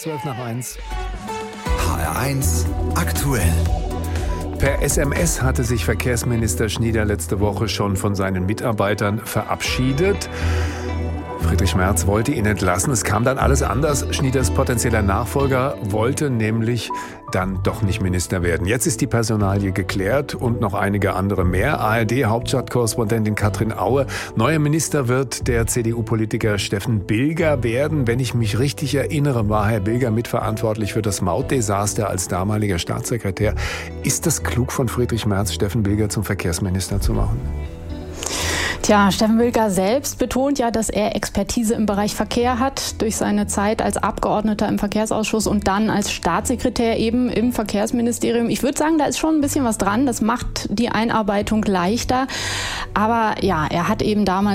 12:12. HR1 aktuell. Per SMS hatte sich Verkehrsminister Schnieder letzte Woche schon von seinen Mitarbeitern verabschiedet. Friedrich Merz wollte ihn entlassen. Es kam dann alles anders. Schnieders potenzieller Nachfolger wollte nämlich dann doch nicht Minister werden. Jetzt ist die Personalie geklärt und noch einige andere mehr. ARD-Hauptstadtkorrespondentin Katrin Aue. Neuer Minister wird der CDU-Politiker Steffen Bilger werden. Wenn ich mich richtig erinnere, war Herr Bilger mitverantwortlich für das Mautdesaster als damaliger Staatssekretär. Ist das klug von Friedrich Merz, Steffen Bilger zum Verkehrsminister zu machen? Tja, Steffen Bilger selbst betont ja, dass er Expertise im Bereich Verkehr hat, durch seine Zeit als Abgeordneter im Verkehrsausschuss und dann als Staatssekretär eben im Verkehrsministerium. Ich würde sagen, da ist schon ein bisschen was dran. Das macht die Einarbeitung leichter. Aber ja, er hat eben damals